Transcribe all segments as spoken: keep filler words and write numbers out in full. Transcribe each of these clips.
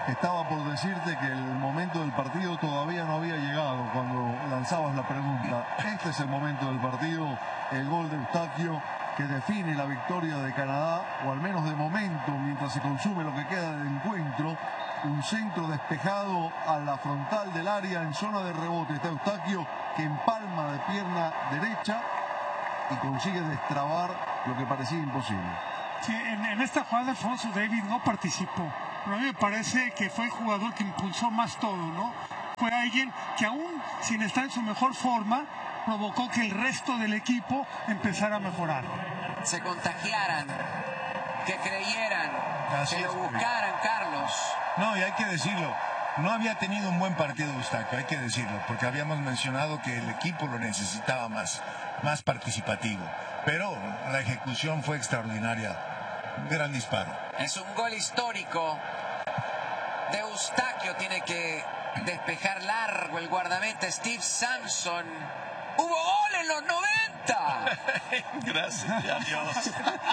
Estaba por decirte que el momento del partido todavía no había llegado cuando lanzabas la pregunta. Este es el momento del partido, el gol de Eustaquio que define la victoria de Canadá, o al menos de momento, mientras se consume lo que queda del encuentro. Un centro despejado a la frontal del área en zona de rebote. Está Eustaquio que empalma de pierna derecha y consigue destrabar lo que parecía imposible. Sí, en, en esta jugada Alfonso Davies no participó, pero a mí me parece que fue el jugador que impulsó más todo, ¿no? Fue alguien que aún sin estar en su mejor forma, provocó que el resto del equipo empezara a mejorar. Se contagiaran, que creyeran, Así que lo es, buscaran, Carlos. No, y hay que decirlo, no había tenido un buen partido Eustaquio, hay que decirlo, porque habíamos mencionado que el equipo lo necesitaba más, más participativo. Pero la ejecución fue extraordinaria. Un gran disparo. Es un gol histórico de Eustaquio. Tiene que despejar largo el guardameta Steve Sampson. ¡Hubo gol en los noventa! Gracias a Dios.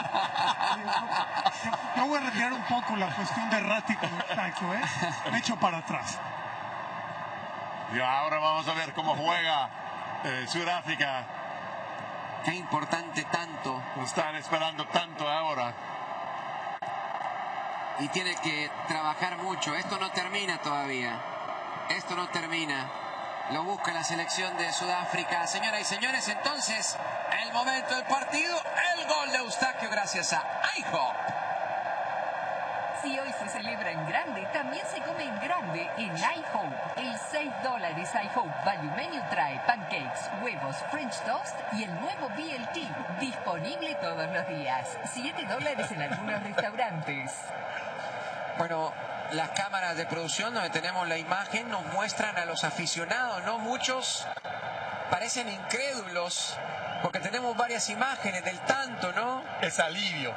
Yo voy a retirar un poco la cuestión de errático de Eustaquio, ¿eh? Me echo para atrás. Y ahora vamos a ver cómo juega eh, Sudáfrica. Qué importante tanto. Están esperando tanto ahora. Y tiene que trabajar mucho. Esto no termina todavía. Esto no termina. Lo busca la selección de Sudáfrica. Señoras y señores, entonces, el momento del partido, el gol de Eustaquio gracias a IHOP. Si hoy se celebra en grande, también se come en grande en IHOP. El seis dólares IHOP Value Menu trae pancakes, huevos, French toast y el nuevo B L T, disponible todos los días. siete dólares en algunos restaurantes. Bueno, las cámaras de producción donde tenemos la imagen nos muestran a los aficionados, ¿no? Muchos parecen incrédulos porque tenemos varias imágenes del tanto, ¿no? Es alivio.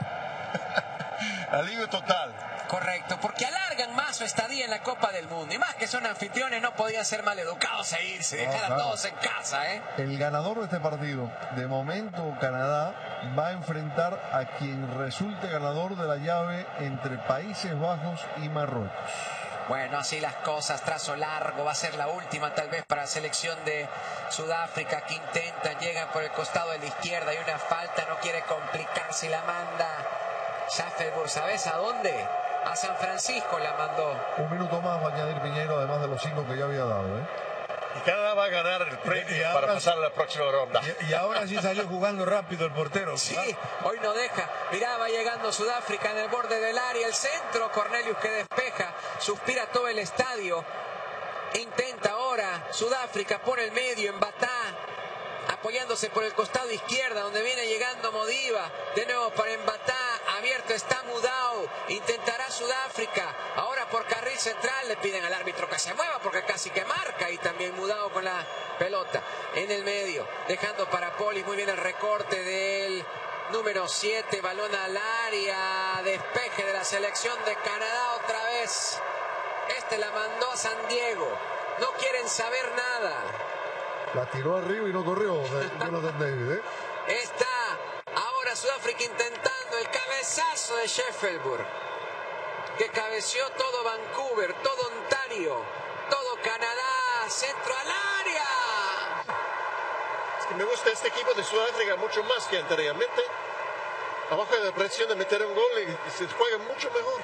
Alivio total. Correcto, porque alargan más su estadía en la Copa del Mundo. Y más que son anfitriones, no podían ser maleducados e irse, dejar Ah, a claro. todos en casa, ¿eh? El ganador de este partido, de momento Canadá, va a enfrentar a quien resulte ganador de la llave entre Países Bajos y Marruecos. Bueno, así las cosas, trazo largo, va a ser la última tal vez para la selección de Sudáfrica que intentan, llegan por el costado de la izquierda, hay una falta, no quiere complicarse y la manda Schaffelburg, ¿sabes a dónde? A San Francisco la mandó. Un minuto más va a añadir Piñero, además de los cinco que ya había dado, ¿eh? Y Canadá va a ganar el premio Y para ahora- pasar a la próxima ronda. Y, y ahora sí salió jugando rápido el portero. Sí, hoy no deja. Mirá, va llegando Sudáfrica en el borde del área, el centro, Cornelius que despeja, suspira todo el estadio. Intenta ahora Sudáfrica por el medio, en Batá, apoyándose por el costado izquierda, donde viene llegando Modiba. De nuevo para Embatá, abierto está Mudau. Intentará Sudáfrica. Ahora por carril central le piden al árbitro que se mueva porque casi que marca. Y también Mudau con la pelota en el medio, dejando para Polis. Muy bien el recorte del número siete. Balón al área. Despeje de la selección de Canadá otra vez. Este la mandó a San Diego. No quieren saber nada. La tiró arriba y no corrió, Jonathan David, ¿eh? Está ahora Sudáfrica intentando el cabezazo de Schaffelburg, que cabeció todo Vancouver, todo Ontario, todo Canadá, centro al área. Es que me gusta este equipo de Sudáfrica mucho más que anteriormente. Abajo de la presión de meter un gol y, y se juega mucho mejor.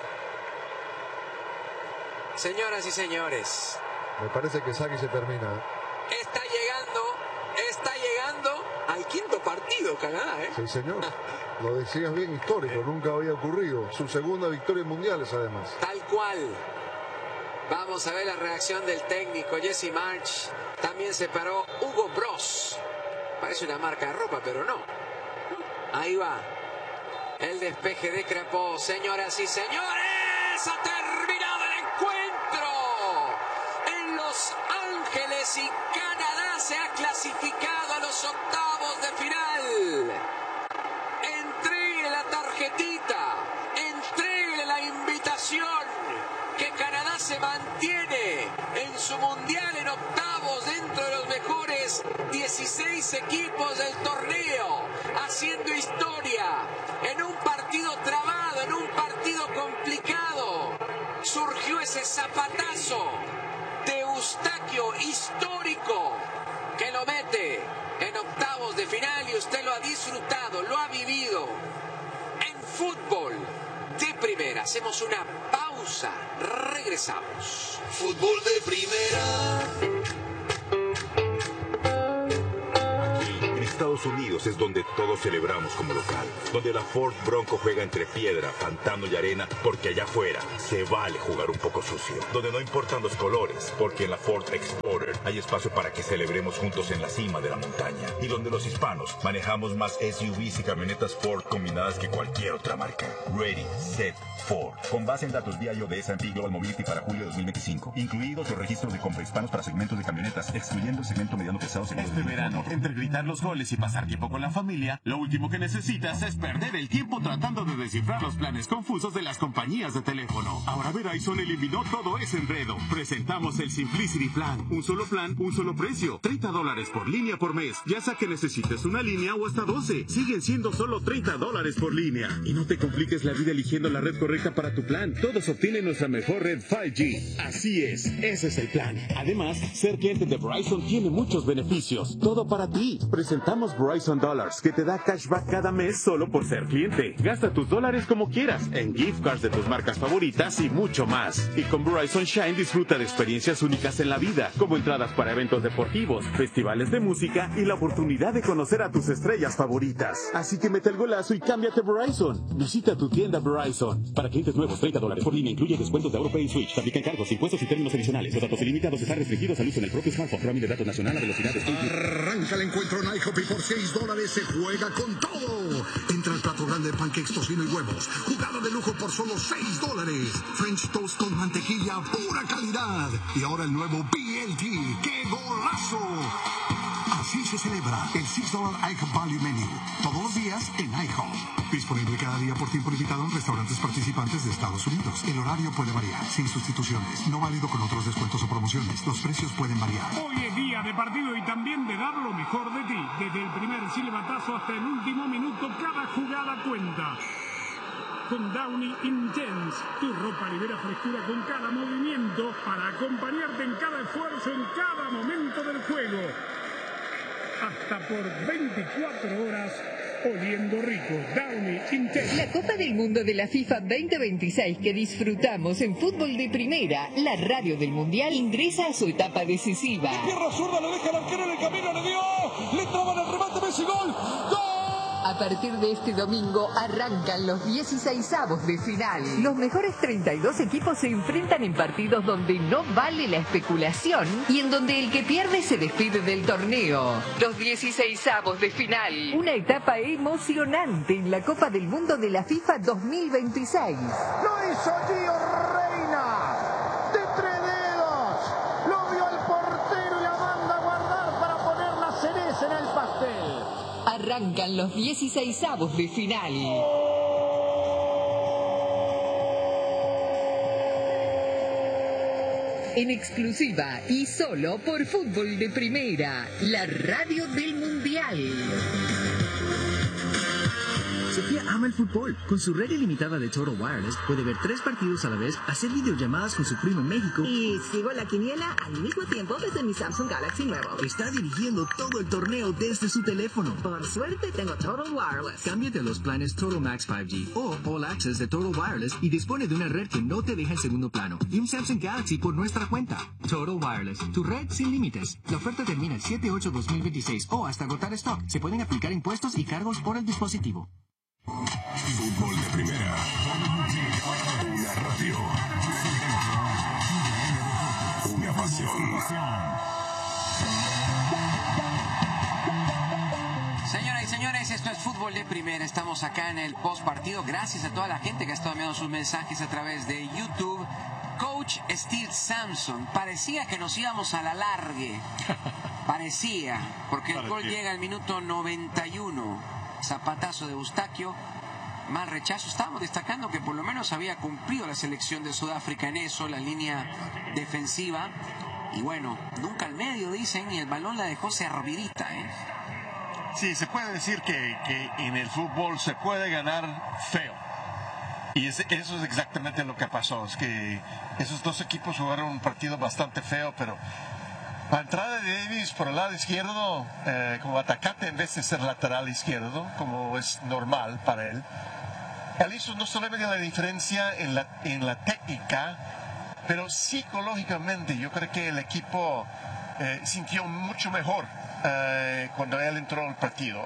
Señoras y señores, Me parece que Saki se termina, ¿eh? está llegando, está llegando al quinto partido Canadá, ¿eh? Sí, señor. Lo decías bien, histórico, nunca había ocurrido. Su segunda victoria en mundiales, además. Tal cual. Vamos a ver la reacción del técnico Jesse March. También se paró Hugo Bros. Parece una marca de ropa, pero no. Ahí va. El despeje de Crapó. Señoras y señores, ha terminado el encuentro en Los Ángeles y Canadá se ha clasificado a los octavos de final. Entregue la tarjetita, entregue la invitación, que Canadá se mantiene en su mundial en octavos dentro de los mejores dieciséis equipos del torneo, haciendo historia en un partido trabado, en un partido complicado. Surgió ese ese zapatazo de Eustaquio histórico que lo mete en octavos de final y usted lo ha disfrutado, lo ha vivido en Fútbol de Primera. Hacemos una pausa, regresamos. Fútbol de Primera. Estados Unidos es donde todos celebramos como local, donde la Ford Bronco juega entre piedra, pantano y arena, porque allá afuera se vale jugar un poco sucio, donde no importan los colores, porque en la Ford Explorer hay espacio para que celebremos juntos en la cima de la montaña, y donde los hispanos manejamos más S U Vs y camionetas Ford combinadas que cualquier otra marca. Ready, Set, Ford. Con base en datos vía I O de S and P Global Mobility para julio de dos mil veinticinco, incluidos los registros de compra hispanos para segmentos de camionetas, excluyendo el segmento mediano pesado. Este verano, entre gritar los goles y pasar tiempo con la familia, lo último que necesitas es perder el tiempo tratando de descifrar los planes confusos de las compañías de teléfono. Ahora Verizon eliminó todo ese enredo. Presentamos el Simplicity Plan. Un solo plan, un solo precio. treinta dólares por línea por mes. Ya sea que necesites una línea o hasta doce. Siguen siendo solo treinta dólares por línea. Y no te compliques la vida eligiendo la red correcta para tu plan. Todos obtienen nuestra mejor red cinco G. Así es, ese es el plan. Además, ser cliente de Verizon tiene muchos beneficios. Todo para ti. Presentamos Verizon Dollars, que te da cashback cada mes solo por ser cliente. Gasta tus dólares como quieras, en gift cards de tus marcas favoritas y mucho más. Y con Verizon Shine disfruta de experiencias únicas en la vida, como entradas para eventos deportivos, festivales de música y la oportunidad de conocer a tus estrellas favoritas. Así que mete el golazo y cámbiate a Verizon. Visita tu tienda Verizon. Para clientes nuevos, treinta dólares por línea incluye descuentos de AuroPay y Switch. Se aplican cargos, impuestos y términos adicionales. Los datos ilimitados están restringidos al uso en el propio smartphone. Roaming de datos nacional a velocidad de Arranca el encuentro en IHOP y por seis dólares se juega con todo. Entra el plato grande de pancakes, tocino y huevos. Jugada de lujo por solo seis dólares. French toast con mantequilla, pura calidad. Y ahora el nuevo B L T. ¡Qué golazo! Así se celebra el seis dólares IHOP Value Menu. Todos los días en IHOP. Disponible cada día por tiempo limitado en restaurantes participantes de Estados Unidos. El horario puede variar, sin sustituciones. No válido con otros descuentos o promociones. Los precios pueden variar. Hoy es día de partido y también de dar lo mejor de ti. Desde el primer silbatazo hasta el último minuto, cada jugada cuenta. Con Downy Intense, tu ropa libera frescura con cada movimiento para acompañarte en cada esfuerzo, en cada momento del juego. Hasta por veinticuatro horas oliendo rico. Downy Intense. La Copa del Mundo de la FIFA veinte veintiséis que disfrutamos en Fútbol de Primera, la radio del Mundial, ingresa a su etapa decisiva. Pierna zurda, lo deja el arquero en el camino, le dio, le traban el remate, Messi, gol, ¡gol! A partir de este domingo arrancan los dieciseisavos de final. Los mejores treinta y dos equipos se enfrentan en partidos donde no vale la especulación y en donde el que pierde se despide del torneo. Los dieciseisavos de final. Una etapa emocionante en la Copa del Mundo de la FIFA dos mil veintiséis. Lo hizo Gio Reyna. De tres dedos. Lo vio el portero y la manda a guardar para poner la cereza en el pastel. Arrancan los dieciseisavos de final. En exclusiva y solo por Fútbol de Primera, la radio del Mundial. Sofía ama el fútbol. Con su red ilimitada de Total Wireless puede ver tres partidos a la vez, hacer videollamadas con su primo en México y sigo la quiniela al mismo tiempo desde mi Samsung Galaxy nuevo. Está dirigiendo todo el torneo desde su teléfono. Por suerte tengo Total Wireless. Cámbiate a los planes Total Max cinco G o All Access de Total Wireless y dispone de una red que no te deja en segundo plano y un Samsung Galaxy por nuestra cuenta. Total Wireless, tu red sin límites. La oferta termina el siete ocho dos mil veintiséis o hasta agotar stock. Se pueden aplicar impuestos y cargos por el dispositivo. Fútbol de Primera. Una radio. Una pasión. Señoras y señores, esto es Fútbol de Primera. Estamos acá en el post partido. Gracias a toda la gente que ha estado enviando sus mensajes a través de YouTube. Coach Steve Sampson, parecía que nos íbamos a la largue. Parecía, porque el gol llega al minuto noventa y uno. Zapatazo de Eustaquio, mal rechazo. Estábamos destacando que por lo menos había cumplido la selección de Sudáfrica en eso, la línea defensiva. Y bueno, nunca al medio, dicen, y el balón la dejó servidita, ¿eh? Sí, se puede decir que, que en el fútbol se puede ganar feo. Y ese, eso es exactamente lo que pasó. Es que esos dos equipos jugaron un partido bastante feo, pero la entrada de Davis por el lado izquierdo, eh, como atacante en vez de ser lateral izquierdo, como es normal para él, él hizo no solamente la diferencia en la, en la técnica, pero psicológicamente yo creo que el equipo eh, sintió mucho mejor eh, cuando él entró al partido.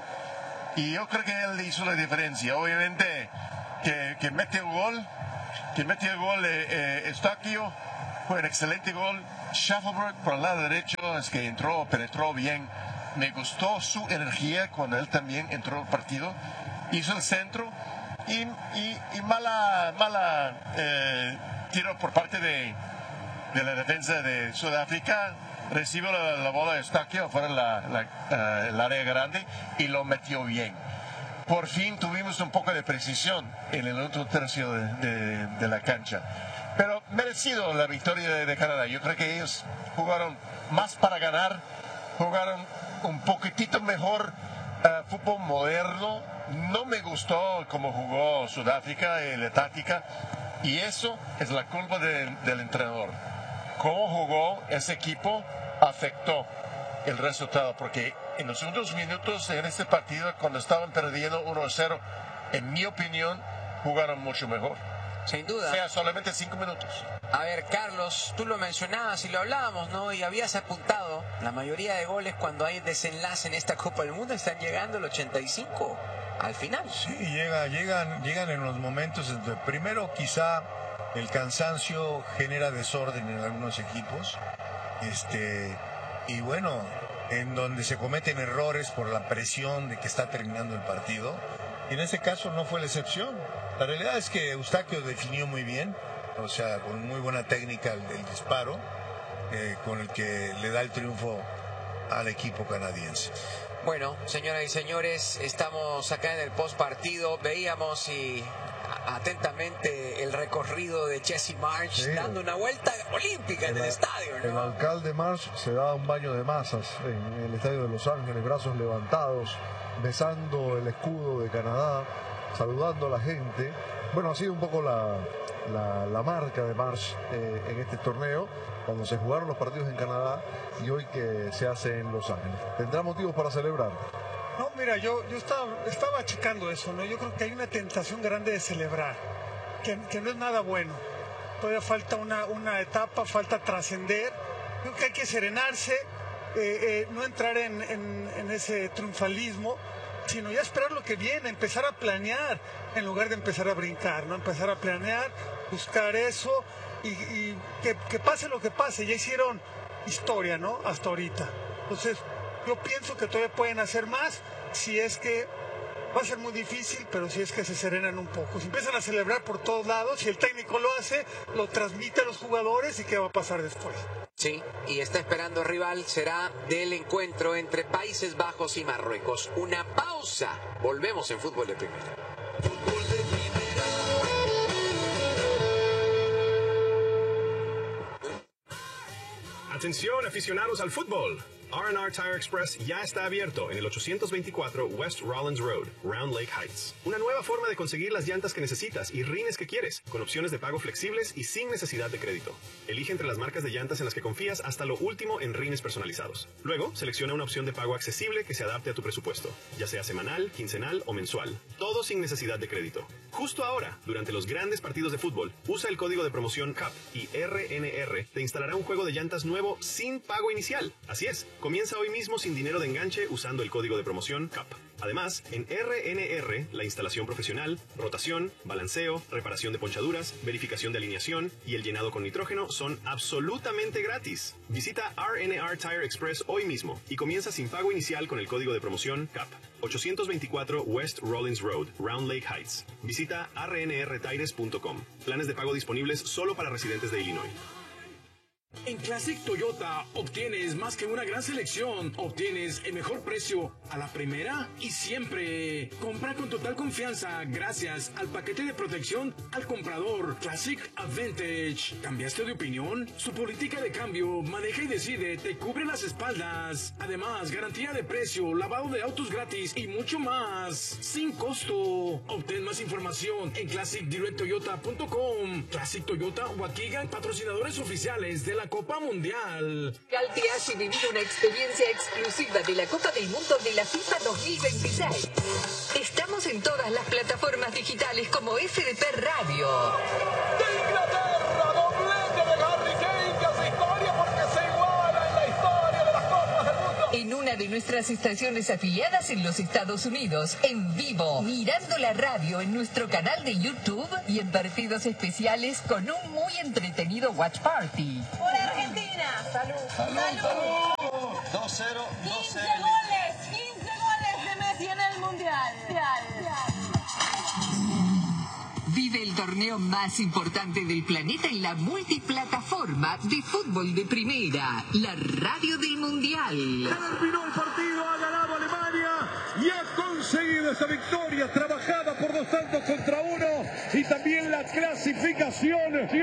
Y yo creo que él hizo la diferencia. Obviamente que, que mete el gol, que mete el gol eh, eh, Eustaquio, fue un excelente gol. Shuffleberg por el lado derecho es que entró, penetró bien. Me gustó su energía cuando él también entró al partido. Hizo el centro y, y, y mala, mala eh, tiro por parte de, de la defensa de Sudáfrica. Recibió la, la bola de Eustaquio fuera la, la, uh, el área grande y lo metió bien. Por fin tuvimos un poco de precisión en el otro tercio de, de, de la cancha. Pero merecido la victoria de, de Canadá. Yo creo que ellos jugaron más para ganar, jugaron un poquitito mejor uh, fútbol moderno. No me gustó cómo jugó Sudáfrica en la táctica, y eso es la culpa de, del entrenador. Cómo jugó ese equipo afectó el resultado, porque en los últimos minutos en este partido, cuando estaban perdiendo uno a cero, en mi opinión, jugaron mucho mejor. Sin duda. O sea, solamente cinco minutos. A ver, Carlos, tú lo mencionabas y lo hablábamos, ¿no? Y habías apuntado, la mayoría de goles cuando hay desenlace en esta Copa del Mundo están llegando al ochenta y cinco, al final. Sí, llega, llegan, llegan en los momentos. Primero, quizá el cansancio genera desorden en algunos equipos. Este, y bueno, en donde se cometen errores por la presión de que está terminando el partido. Y en este caso no fue la excepción. La realidad es que Eustaquio definió muy bien, o sea, con muy buena técnica el, el disparo, eh, con el que le da el triunfo al equipo canadiense. Bueno, señoras y señores, estamos acá en el post partido. Veíamos y atentamente el recorrido de Jesse Marsh, sí, dando una vuelta olímpica en el, el estadio, ¿no? El alcalde Marsh se da un baño de masas en el estadio de Los Ángeles, brazos levantados, besando el escudo de Canadá, saludando a la gente. Bueno, ha sido un poco la, la, la marca de Marsh eh, en este torneo, cuando se jugaron los partidos en Canadá y hoy que se hace en Los Ángeles. ¿Tendrá motivos para celebrar? No, mira, yo, yo estaba, estaba checando eso, ¿no? Yo creo que hay una tentación grande de celebrar, que, que no es nada bueno. Todavía falta una, una etapa, falta trascender. Creo que hay que serenarse, eh, eh, no entrar en, en, en ese triunfalismo, sino ya esperar lo que viene, empezar a planear, en lugar de empezar a brincar, ¿no? Empezar a planear, buscar eso y, y que, que pase lo que pase. Ya hicieron historia, ¿no? Hasta ahorita. Entonces, yo pienso que todavía pueden hacer más, si es que va a ser muy difícil, pero si es que se serenan un poco. Si empiezan a celebrar por todos lados, si el técnico lo hace, lo transmite a los jugadores, ¿y qué va a pasar después? Sí, y está esperando rival, será del encuentro entre Países Bajos y Marruecos. Una pausa, volvemos en Fútbol de Primera. Fútbol de Primera. Atención, aficionados al fútbol. R and R Tire Express ya está abierto en el ochocientos veinticuatro West Rollins Road, Round Lake Heights. Una nueva forma de conseguir las llantas que necesitas y rines que quieres, con opciones de pago flexibles y sin necesidad de crédito. Elige entre las marcas de llantas en las que confías hasta lo último en rines personalizados. Luego, selecciona una opción de pago accesible que se adapte a tu presupuesto, ya sea semanal, quincenal o mensual. Todo sin necesidad de crédito. Justo ahora, durante los grandes partidos de fútbol, usa el código de promoción C U P y R N R te instalará un juego de llantas nuevo sin pago inicial. Así es. Comienza hoy mismo sin dinero de enganche usando el código de promoción C U P. Además, en R N R, la instalación profesional, rotación, balanceo, reparación de ponchaduras, verificación de alineación y el llenado con nitrógeno son absolutamente gratis. Visita R N R Tire Express hoy mismo y comienza sin pago inicial con el código de promoción C U P. ochocientos veinticuatro West Rollins Road, Round Lake Heights. Visita r n r tires punto com. Planes de pago disponibles solo para residentes de Illinois. En Classic Toyota obtienes más que una gran selección, obtienes el mejor precio a la primera y siempre. Compra con total confianza gracias al paquete de protección al comprador Classic Advantage. ¿Cambiaste de opinión? Su política de cambio, maneja y decide, te cubre las espaldas. Además, garantía de precio, lavado de autos gratis y mucho más, sin costo. Obtén más información en classic direct toyota punto com. Classic Toyota Waukegan, patrocinadores oficiales de la Copa Mundial. Cal te hace vivir una experiencia exclusiva de la Copa del Mundo de la FIFA dos mil veintiséis. Estamos en todas las plataformas digitales como F D P Radio. De Inglaterra, doblete de Harry Kane, que hace historia porque se iguala en la historia de las Copas del Mundo. En una de nuestras estaciones afiliadas en los Estados Unidos, en vivo, mirando la radio en nuestro canal de YouTube y en partidos especiales con un muy entretenido Watch Party. ¡Por Argentina! ¡Salud! ¡Salud! ¡Salud! dos cero, dos cero. quince goles, quince goles de Messi en el Mundial. Vive el torneo más importante del planeta en la multiplataforma de fútbol de primera, la radio del Mundial. Terminó el partido, ha ganado Alemania y ha conseguido esa victoria trabajada por dos tantos contra uno y también la clasificación.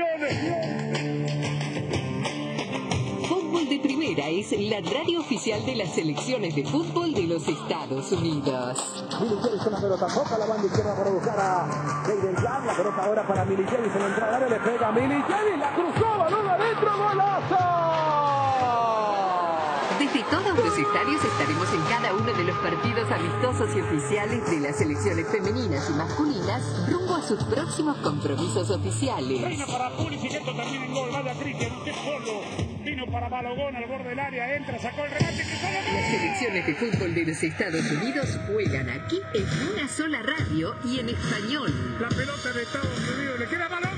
Fútbol de Primera es la radio oficial de las selecciones de fútbol de los Estados Unidos. Milichelis con la pelota, toca la banda izquierda para buscar a Jayden Young. La pelota ahora para Milichelis en la entrada, le pega a Milichelis, la cruzó, balón adentro, golazo. Desde todos los estadios estaremos en cada uno de los partidos amistosos y oficiales de las selecciones femeninas y masculinas rumbo a sus próximos compromisos oficiales. Reina para Pulisic, esto termina en gol, vaya Cristian, usted solo. Vino para Balogón al borde del área, entra, sacó el remate. Que solo... Las selecciones de fútbol de los Estados Unidos juegan aquí en una sola radio y en español. La pelota de Estados Unidos, le queda Balogón.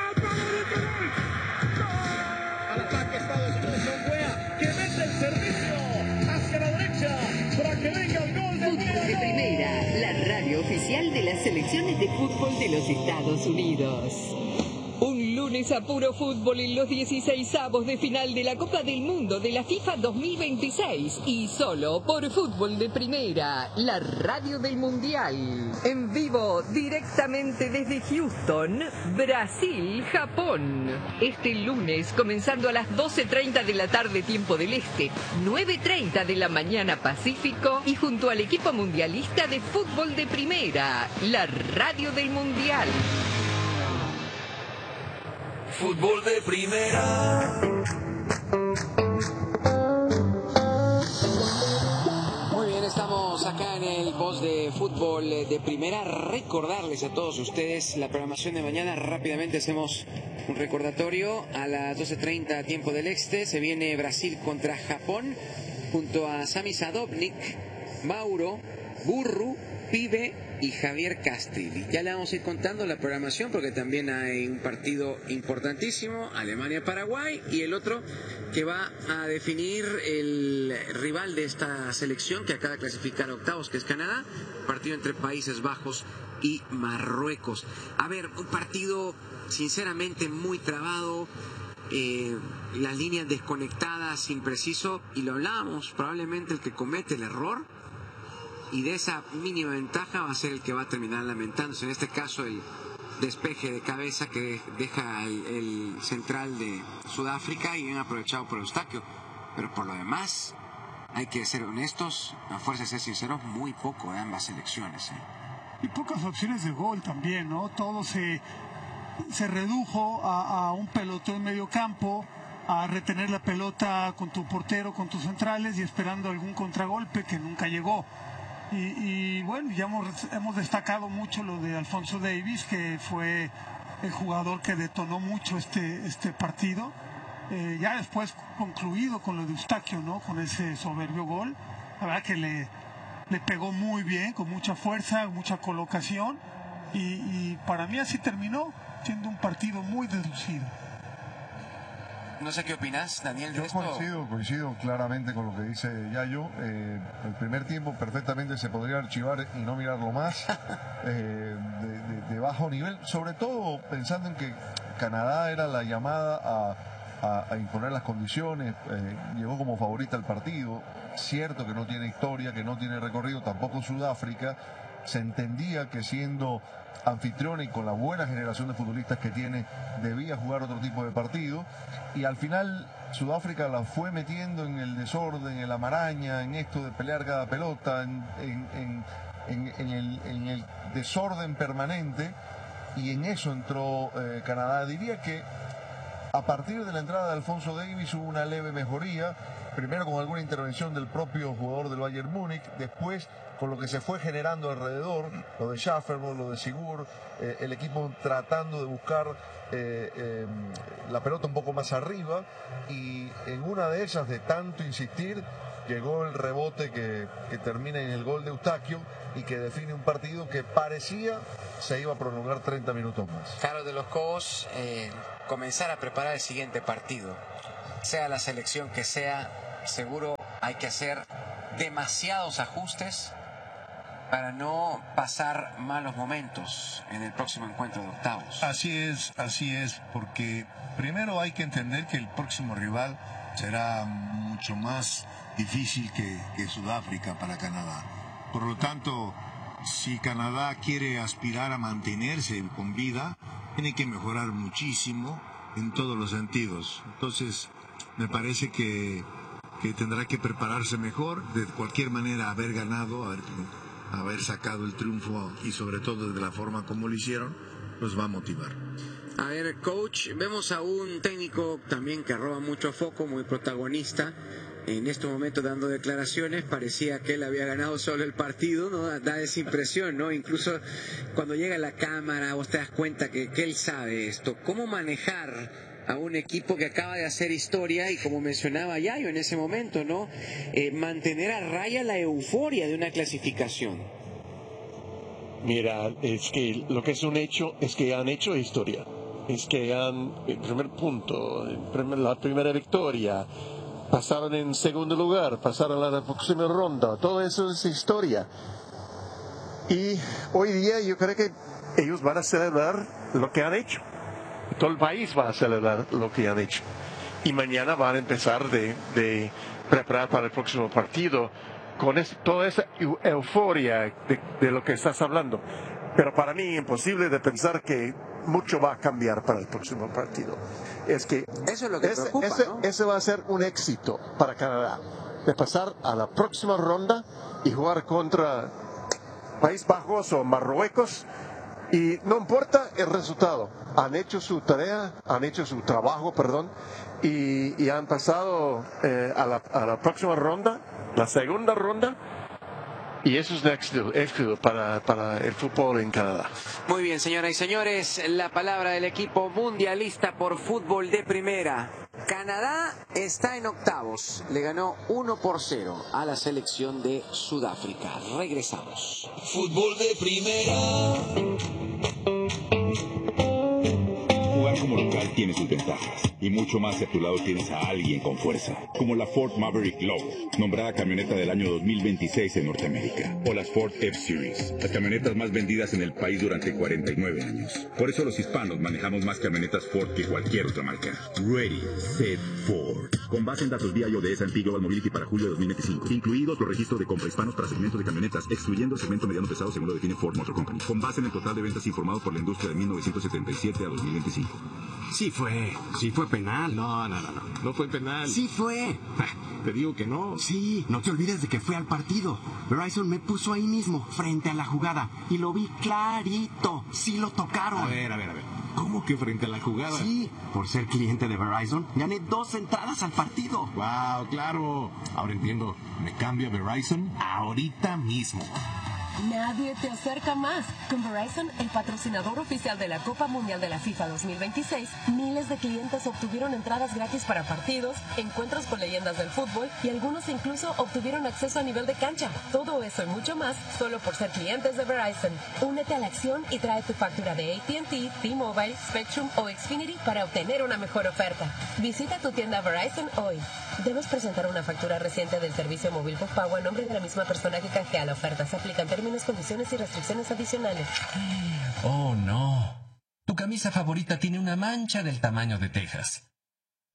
Al ataque Estados Unidos con Wea, que mete el servicio hacia la derecha para que venga el gol de Fútbol de Primera, la radio oficial de las selecciones de fútbol de los Estados Unidos. Un lunes a puro fútbol en los dieciseisavos de final de la Copa del Mundo de la FIFA dos mil veintiséis y solo por Fútbol de Primera, la radio del Mundial. En vivo, directamente desde Houston, Brasil, Japón. Este lunes, comenzando a las doce treinta de la tarde tiempo del Este, nueve treinta de la mañana Pacífico y junto al equipo mundialista de Fútbol de Primera, la radio del Mundial. Fútbol de Primera. Muy bien, estamos acá en el post de Fútbol de Primera. Recordarles a todos ustedes la programación de mañana. Rápidamente hacemos un recordatorio. A las doce treinta tiempo del Este se viene Brasil contra Japón junto a Sami Sadovnik, Mauro, Burru, Pibe y Javier Castrilli. Ya le vamos a ir contando la programación porque también hay un partido importantísimo, Alemania-Paraguay, y el otro que va a definir el rival de esta selección que acaba de clasificar a octavos, que es Canadá, partido entre Países Bajos y Marruecos. A ver, un partido sinceramente muy trabado, eh, las líneas desconectadas, impreciso, y lo hablábamos, probablemente el que comete el error y de esa mínima ventaja va a ser el que va a terminar lamentándose. En este caso el despeje de cabeza que deja el, el central de Sudáfrica y bien aprovechado por Eustaquio. Pero por lo demás, hay que ser honestos, a fuerza de ser sinceros, muy poco de ambas selecciones. ¿eh? Y pocas opciones de gol también, ¿no? Todo se, se redujo a, a un pelotón en medio campo, a retener la pelota con tu portero, con tus centrales y esperando algún contragolpe que nunca llegó. Y, y bueno, ya hemos, hemos destacado mucho lo de Alfonso Davies, que fue el jugador que detonó mucho este, este partido. Eh, ya después concluido con lo de Eustaquio, ¿no? Con ese soberbio gol. La verdad que le, le pegó muy bien, con mucha fuerza, mucha colocación. Y, y para mí así terminó, siendo un partido muy deslucido. No sé qué opinas, Daniel, de Yo esto. coincido, coincido claramente con lo que dice Yayo. Eh, el primer tiempo perfectamente se podría archivar y no mirarlo más. eh, de, de, de bajo nivel, sobre todo pensando en que Canadá era la llamada a, a, a imponer las condiciones, eh, llegó como favorita al partido. Cierto que no tiene historia, que no tiene recorrido, tampoco Sudáfrica. Se entendía que siendo anfitriona y con la buena generación de futbolistas que tiene, debía jugar otro tipo de partido. Y al final Sudáfrica la fue metiendo en el desorden, en la maraña, en esto de pelear cada pelota, en, en, en, en, en, el, en el desorden permanente. Y en eso entró eh, Canadá. Diría que a partir de la entrada de Alfonso Davies hubo una leve mejoría, primero con alguna intervención del propio jugador del Bayern Múnich, después con lo que se fue generando alrededor, lo de Schafferberg, lo de Sigur, eh, el equipo tratando de buscar eh, eh, la pelota un poco más arriba, y en una de esas, de tanto insistir, llegó el rebote que, que termina en el gol de Eustaquio y que define un partido que parecía se iba a prolongar treinta minutos más. Carlos de los Cobos, eh, comenzar a preparar el siguiente partido, sea la selección que sea, seguro hay que hacer demasiados ajustes para no pasar malos momentos en el próximo encuentro de octavos. Así es, así es, porque primero hay que entender que el próximo rival será mucho más difícil que, que Sudáfrica para Canadá. Por lo tanto, si Canadá quiere aspirar a mantenerse con vida, tiene que mejorar muchísimo en todos los sentidos. Entonces, me parece que, que tendrá que prepararse mejor, de cualquier manera haber ganado, haber, haber sacado el triunfo y sobre todo de la forma como lo hicieron, los va a motivar. A ver, coach, vemos a un técnico también que roba mucho foco, muy protagonista. En este momento dando declaraciones, parecía que él había ganado solo el partido, ¿no? Da esa impresión, ¿no? Incluso cuando llega a la cámara vos te das cuenta que, que él sabe esto. ¿Cómo manejar a un equipo que acaba de hacer historia y, como mencionaba Yayo en ese momento, ¿no? Eh, mantener a raya la euforia de una clasificación? Mira, es que lo que es un hecho es que han hecho historia. Es que han, el primer punto, el primer, la primera victoria, pasaron en segundo lugar, pasaron a la próxima ronda, todo eso es historia. Y hoy día yo creo que ellos van a celebrar lo que han hecho. Todo el país va a celebrar lo que han hecho. Y mañana van a empezar de, de preparar para el próximo partido con es, toda esa euforia de, de lo que estás hablando. Pero para mí imposible de pensar que mucho va a cambiar para el próximo partido. Es que eso es lo que ese, preocupa, ese, ¿no? ese va a ser un éxito para Canadá, de pasar a la próxima ronda y jugar contra Países Bajos o Marruecos, y no importa el resultado, han hecho su tarea, han hecho su trabajo, perdón, y, y han pasado eh, a, la, a la próxima ronda, la segunda ronda. Y eso es un éxito, éxito para, para el fútbol en Canadá. Muy bien, señoras y señores, la palabra del equipo mundialista por fútbol de primera. Canadá está en octavos. Le ganó uno por cero a la selección de Sudáfrica. Regresamos. Fútbol de primera. Jugar como local tiene sus ventajas, y mucho más si a tu lado tienes a alguien con fuerza, como la Ford Maverick Low, nombrada camioneta del año dos mil veintiséis en Norteamérica, o las Ford F-Series, las camionetas más vendidas en el país durante cuarenta y nueve años. Por eso los hispanos manejamos más camionetas Ford que cualquier otra marca. Ready, Set, Ford. Con base en datos V I O de S and P Global Mobility para julio de dos mil veinticinco, incluidos los registros de compra hispanos para segmento de camionetas, excluyendo el segmento mediano pesado según lo define Ford Motor Company, con base en el total de ventas informado por la industria de mil novecientos setenta y siete a dos mil veinticinco. Sí fue, sí fue penal. No, no, no, no, no fue penal. Sí fue. Te digo que no. Sí, no te olvides de que fue al partido. Verizon me puso ahí mismo, frente a la jugada, y lo vi clarito. Sí lo tocaron. A ver, a ver, a ver. ¿Cómo que frente a la jugada? Sí, por ser cliente de Verizon, gané dos entradas al partido. Wow, claro. Ahora entiendo. Me cambio a Verizon ahorita mismo. Nadie te acerca más. Con Verizon, el patrocinador oficial de la Copa Mundial de la FIFA dos mil veintiséis, miles de clientes obtuvieron entradas gratis para partidos, encuentros con leyendas del fútbol, y algunos incluso obtuvieron acceso a nivel de cancha. Todo eso y mucho más solo por ser clientes de Verizon. Únete a la acción y trae tu factura de A T and T, T-Mobile, Spectrum o Xfinity para obtener una mejor oferta. Visita tu tienda Verizon hoy. Debes presentar una factura reciente del servicio móvil postpago a nombre de la misma persona que canjea la oferta. Se aplican términos, condiciones y restricciones adicionales. Oh, no. Tu camisa favorita tiene una mancha del tamaño de Texas.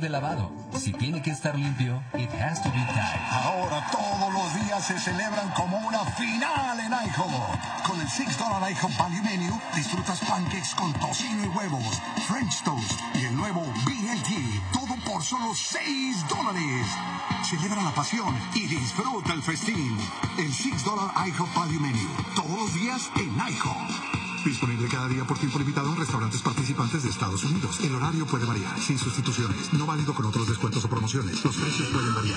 de lavado. Si tiene que estar limpio, it has to be Tide. Ahora todos los días se celebran como una final en IHOP. Con el six dollar IHOP Value Menu disfrutas pancakes con tocino y huevos, French toast y el nuevo B L T. Todo por solo seis dólares. Celebra la pasión y disfruta el festín. El six dollar IHOP Value Menu. Todos los días en IHOP. Disponible cada día por tiempo limitado en restaurantes participantes de Estados Unidos. El horario puede variar, sin sustituciones. No válido con otros descuentos o promociones. Los precios pueden variar.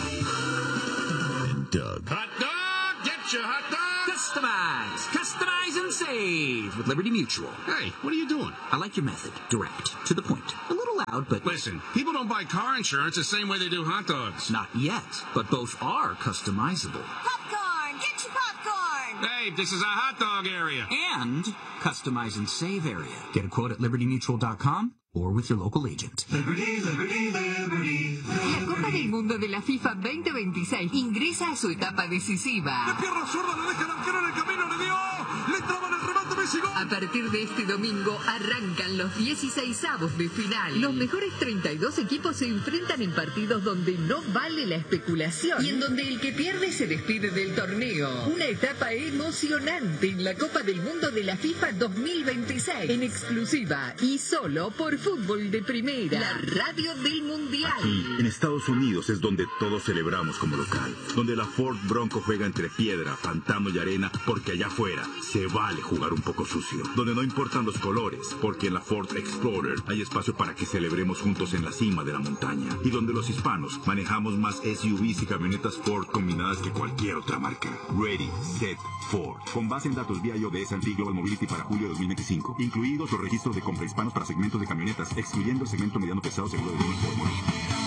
Doug. Hot dog! Get your hot dog! Customize! Customize and save with Liberty Mutual. Hey, what are you doing? I like your method. Direct. To the point. A little loud, but... Listen, people don't buy car insurance the same way they do hot dogs. Not yet, but both are customizable. Popcorn! Get your popcorn! Hey, this is a hot dog area. And customize and save area. Get a quote at liberty mutual dot com or with your local agent. Liberty, Liberty, Liberty. La Copa del Mundo de la FIFA veinte veintiséis ingresa a su etapa decisiva. De pierna zurda le deja el arquero en el camino, le dio. Le traba el remate, Messi, gol. A partir de este domingo arrancan los dieciseisavos de final. Los mejores treinta y dos equipos se enfrentan en partidos donde no vale la especulación y en donde el que pierde se despide del torneo. Una etapa emocionante en la Copa del Mundo de la FIFA dos mil veintiséis. En exclusiva y solo por Fútbol de Primera, la radio del Mundial. Aquí, en Estados Unidos, es donde todos celebramos como local. Donde la Ford Bronco juega entre piedra, pantano y arena, porque allá afuera se vale jugar un poco sucio. Donde no importan los colores, porque en la Ford Explorer hay espacio para que celebremos juntos en la cima de la montaña. Y donde los hispanos manejamos más S U Vs y camionetas Ford combinadas que cualquier otra marca. Ready, Set, Ford. Con base en datos vía I O D S and P Global Mobility para julio de dos mil veinticinco. Incluidos los registros de compra hispanos para segmentos de camionetas, excluyendo el segmento mediano pesado seguro de Ford Motor.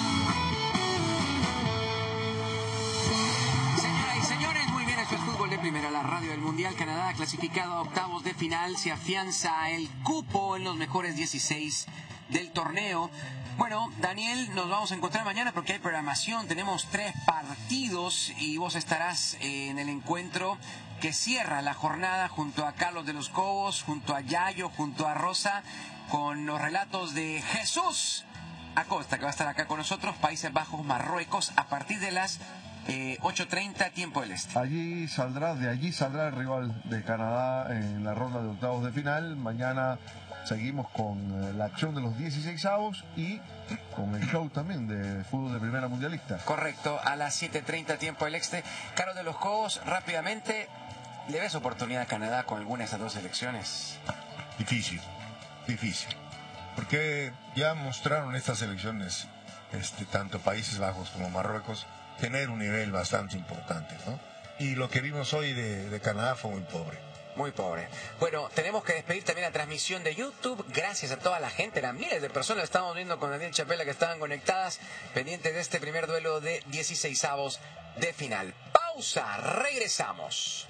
Señoras y señores, muy bien, esto es Fútbol de Primera, la radio del Mundial. Canadá clasificado a octavos de final, se afianza el cupo en los mejores dieciséis del torneo. Bueno, Daniel, nos vamos a encontrar mañana porque hay programación, tenemos tres partidos y vos estarás en el encuentro que cierra la jornada junto a Carlos de los Cobos, junto a Yayo, junto a Rosa, con los relatos de Jesús Acosta, que va a estar acá con nosotros, Países Bajos, Marruecos, a partir de las eh, ocho treinta, tiempo del este. Allí saldrá, de allí saldrá el rival de Canadá en la ronda de octavos de final. Mañana seguimos con la acción de los dieciseisavos y con el show también de Fútbol de Primera Mundialista. Correcto, a las siete treinta, tiempo del este. Carlos de los Cobos, rápidamente, ¿le ves oportunidad a Canadá con alguna de estas dos selecciones? Difícil. Difícil, porque ya mostraron estas elecciones, este, tanto Países Bajos como Marruecos, tener un nivel bastante importante, ¿no? Y lo que vimos hoy de, de Canadá fue muy pobre. Muy pobre. Bueno, tenemos que despedir también la transmisión de YouTube. Gracias a toda la gente, eran miles de personas, estamos viendo con Daniel Chapela que estaban conectadas, pendientes de este primer duelo de dieciseisavos de final. Pausa, regresamos.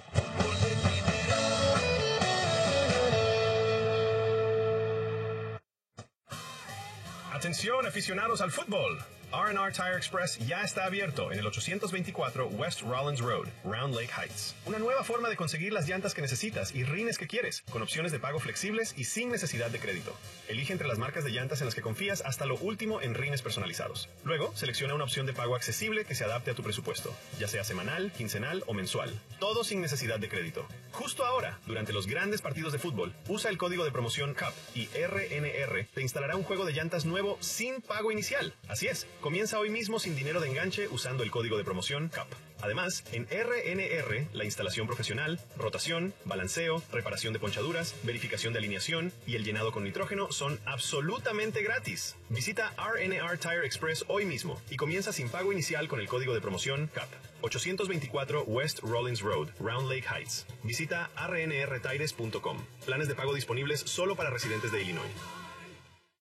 Atención, aficionados al fútbol. R and R Tire Express ya está abierto en el ochocientos veinticuatro West Rollins Road, Round Lake Heights. Una nueva forma de conseguir las llantas que necesitas y rines que quieres, con opciones de pago flexibles y sin necesidad de crédito. Elige entre las marcas de llantas en las que confías hasta lo último en rines personalizados. Luego, selecciona una opción de pago accesible que se adapte a tu presupuesto, ya sea semanal, quincenal o mensual. Todo sin necesidad de crédito. Justo ahora, durante los grandes partidos de fútbol, usa el código de promoción C U P y R N R te instalará un juego de llantas nuevo sin pago inicial. Así es. Comienza hoy mismo sin dinero de enganche usando el código de promoción C U P. Además, en R N R, la instalación profesional, rotación, balanceo, reparación de ponchaduras, verificación de alineación y el llenado con nitrógeno son absolutamente gratis. Visita R N R Tire Express hoy mismo y comienza sin pago inicial con el código de promoción C U P. ochocientos veinticuatro West Rollins Road, Round Lake Heights. Visita r n r tires punto com. Planes de pago disponibles solo para residentes de Illinois.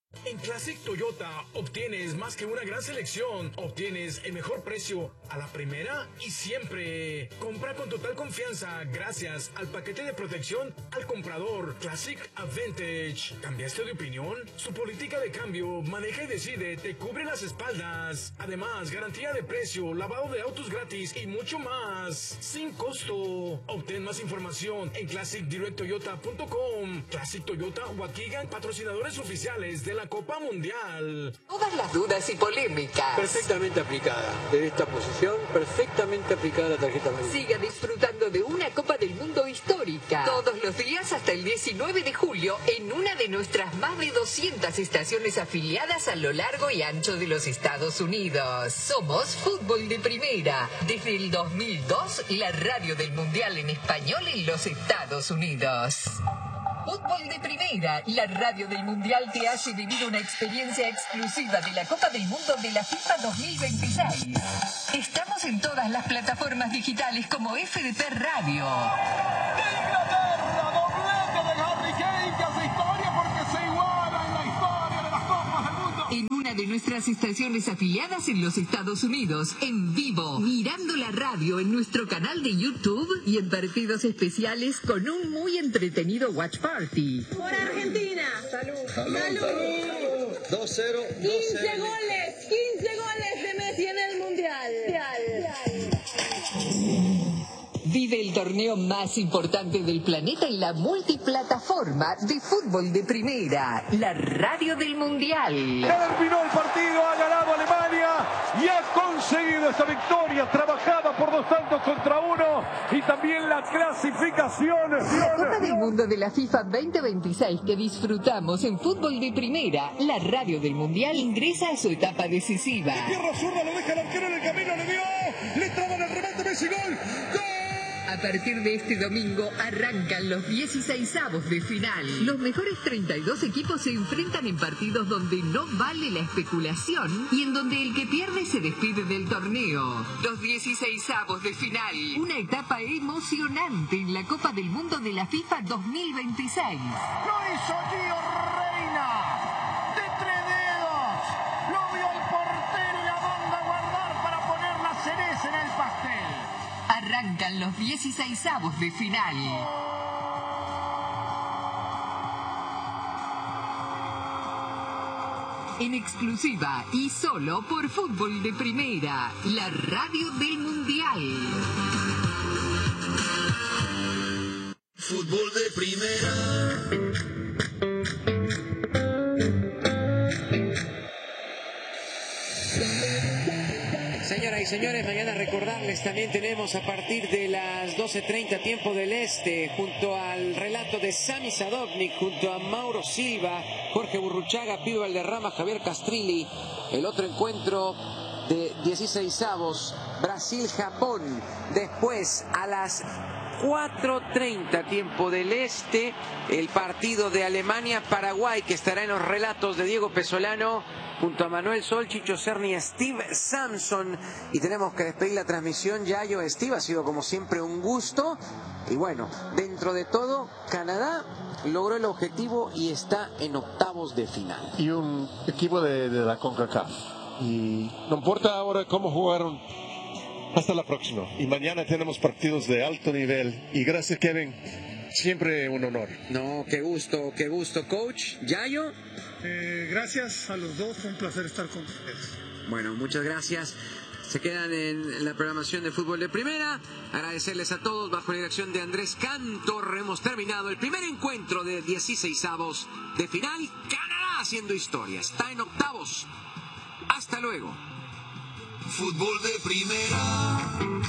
En Classic Toyota obtienes más que una gran selección, obtienes el mejor precio a la primera y siempre. Compra con total confianza gracias al paquete de protección al comprador Classic Advantage. ¿Cambiaste de opinión? Su política de cambio, maneja y decide, te cubre las espaldas. Además, garantía de precio, lavado de autos gratis y mucho más, sin costo. Obtén más información en classic direct toyota punto com. Classic Toyota Waukegan, patrocinadores oficiales de la Copa Mundial. Todas las dudas y polémicas. Perfectamente aplicada. Desde esta posición, perfectamente aplicada la tarjeta amarilla. Siga disfrutando de una Copa del Mundo histórica. Todos los días hasta el diecinueve de julio en una de nuestras más de doscientas estaciones afiliadas a lo largo y ancho de los Estados Unidos. Somos Fútbol de Primera. Desde el dos mil dos, la radio del Mundial en español en los Estados Unidos. Fútbol de Primera, la radio del Mundial te hace vivir una experiencia exclusiva de la Copa del Mundo de la FIFA dos mil veintiséis. Estamos en todas las plataformas digitales como F D P Radio. Inglaterra, doblete de Harry Kane, que hace historia porque se iguala en la historia de las Copas del Mundo. En una de nuestras estaciones afiliadas en los Estados Unidos, en vivo, mirando la radio en nuestro canal de YouTube y en partidos especiales con un muy entretenido Watch Party. Por Argentina. Salud. Salud. Salud. dos cero. quince goles. quince goles de Messi en el Mundial. Vive el torneo más importante del planeta en la multiplataforma de Fútbol de Primera, la radio del Mundial. Terminó el partido, ha ganado Alemania y ha conseguido esa victoria trabajada por dos tantos contra uno y también la clasificación. La Copa del Mundo de la FIFA veinte veintiséis que disfrutamos en Fútbol de Primera, la radio del Mundial, ingresa a su etapa decisiva. De pierna zurda lo deja el arquero en el camino, le dio, le traban el remate, Messi, gol, gol. A partir de este domingo arrancan los dieciseisavos de final. Los mejores treinta y dos equipos se enfrentan en partidos donde no vale la especulación y en donde el que pierde se despide del torneo. Los dieciseisavos de final. Una etapa emocionante en la Copa del Mundo de la FIFA dos mil veintiséis. Lo hizo Gio Reina. De tres dedos. Lo vio el portero y la manda a guardar para poner la cereza en el pastel. Arrancan los dieciseisavos de final. En exclusiva y solo por Fútbol de Primera, la radio del Mundial. Fútbol de Primera. Señoras y señores, mañana recordarles, también tenemos a partir de las doce treinta tiempo del Este, junto al relato de Sami Sadovnik, junto a Mauro Silva, Jorge Burruchaga, Pío Valderrama, Javier Castrilli, el otro encuentro de dieciseisavos, Brasil-Japón. Después, a las cuatro treinta tiempo del Este, el partido de Alemania-Paraguay, que estará en los relatos de Diego Pesolano, junto a Manuel Sol, Chicho Cerny y Steve Sampson. Y tenemos que despedir la transmisión. Yayo, Steve, ha sido como siempre un gusto. Y bueno, dentro de todo, Canadá logró el objetivo y está en octavos de final. Y un equipo de, de la CONCACAF. Y no importa ahora cómo jugaron, hasta la próxima. Y mañana tenemos partidos de alto nivel. Y gracias, Kevin. Siempre un honor. No, qué gusto, qué gusto, coach. Yayo. Eh, gracias a los dos, fue un placer estar con ustedes. Bueno, muchas gracias. Se quedan en la programación de Fútbol de Primera. Agradecerles a todos bajo la dirección de Andrés Cantor. Hemos terminado el primer encuentro de dieciseisavos de final. Canadá haciendo historia. Está en octavos. Hasta luego. Fútbol de Primera.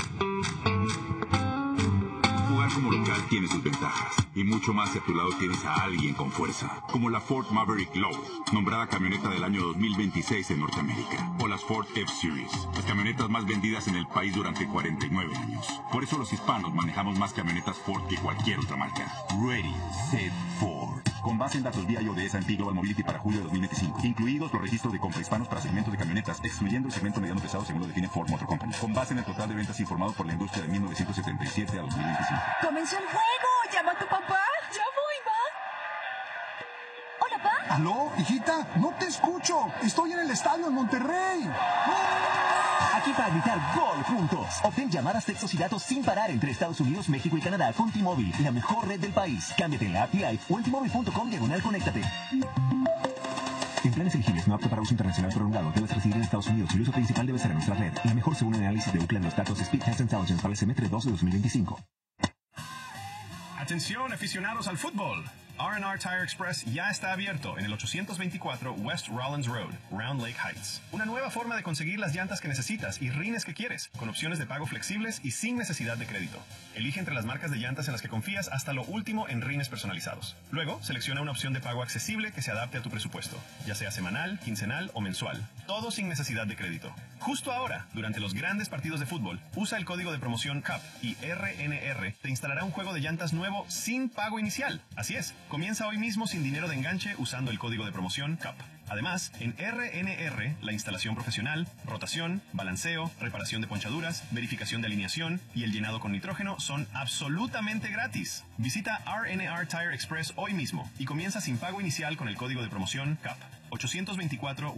Jugar como local tiene sus ventajas, y mucho más si a tu lado tienes a alguien con fuerza, como la Ford Maverick Low, nombrada camioneta del año dos mil veintiséis en Norteamérica, o las Ford F-Series, las camionetas más vendidas en el país durante cuarenta y nueve años. Por eso los hispanos manejamos más camionetas Ford que cualquier otra marca. Ready, Set, Ford. Con base en datos V I O de S and P Global Mobility para julio de dos mil veinticinco, incluidos los registros de compra hispanos para segmentos de camionetas, excluyendo el segmento mediano pesado según lo define Ford Motor Company. Con base en el total de ventas informado por la industria de mil novecientos setenta y siete a dos mil veinticinco. ¡Comenzó el juego! ¡Llama a tu papá! ¡Ya voy, ma! ¡Hola, pa! ¿Aló, hijita? No te escucho. Estoy en el estadio en Monterrey. Aquí para gritar gol juntos. Obtén llamadas, textos y datos sin parar entre Estados Unidos, México y Canadá con T-Mobile, la mejor red del país. Cámbiate en la app T-Life o en T Mobile punto com diagonal conéctate. En planes elegibles no apto para uso internacional prolongado, debes residir en Estados Unidos y el uso principal debe ser en nuestra red. La mejor según el análisis de Ookla en los datos Speed Test Intelligence para el semestre dos de dos mil veinticinco. Atención aficionados al fútbol. R and R Tire Express ya está abierto en el ochocientos veinticuatro West Rollins Road, Round Lake Heights. Una nueva forma de conseguir las llantas que necesitas y rines que quieres, con opciones de pago flexibles y sin necesidad de crédito. Elige entre las marcas de llantas en las que confías hasta lo último en rines personalizados. Luego, selecciona una opción de pago accesible que se adapte a tu presupuesto, ya sea semanal, quincenal o mensual. Todo sin necesidad de crédito. Justo ahora, durante los grandes partidos de fútbol, usa el código de promoción C A P y R N R te instalará un juego de llantas nuevo sin pago inicial. Así es, comienza hoy mismo sin dinero de enganche usando el código de promoción C A P. Además, en R N R, la instalación profesional, rotación, balanceo, reparación de ponchaduras, verificación de alineación y el llenado con nitrógeno son absolutamente gratis. Visita R N R Tire Express hoy mismo y comienza sin pago inicial con el código de promoción C A P. ochocientos veinticuatro